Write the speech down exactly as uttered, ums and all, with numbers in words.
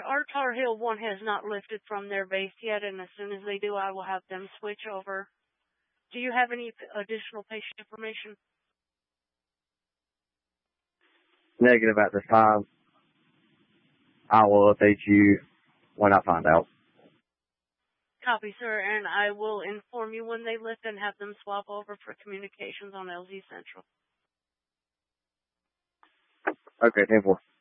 our Tar Heel one has not lifted from their base yet, and as soon as they do, I will have them switch over. Do you have any additional patient information? Negative at this time. I will update you when I find out. Copy, sir, and I will inform you when they lift and have them swap over for communications on L Z Central. Okay, ten four.